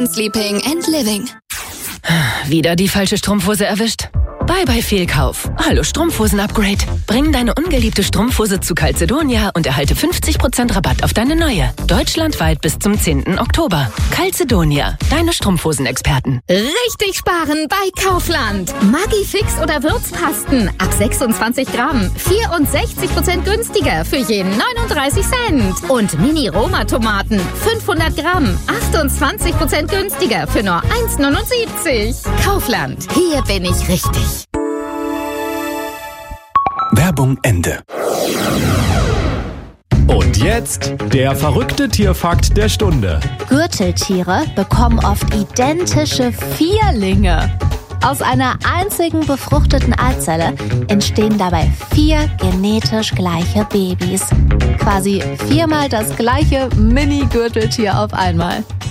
Sleeping and Living. Wieder die falsche Strumpfhose erwischt? Bye Fehlkauf. Hallo Strumpfhosen-Upgrade. Bring deine ungeliebte Strumpfhose zu Calzedonia und erhalte 50% Rabatt auf deine neue. Deutschlandweit bis zum 10. Oktober. Calzedonia, deine Strumpfhosen-Experten. Richtig sparen bei Kaufland. Maggi-Fix oder Würzpasten ab 26 Gramm. 64% günstiger für je 39 Cent. Und Mini-Roma-Tomaten 500 Gramm. 28% günstiger für nur 1,79. Kaufland. Hier bin ich richtig. Werbung Ende. Und jetzt der verrückte Tierfakt der Stunde. Gürteltiere bekommen oft identische Vierlinge. Aus einer einzigen befruchteten Eizelle entstehen dabei 4 genetisch gleiche Babys. Quasi 4-mal das gleiche Mini-Gürteltier auf einmal.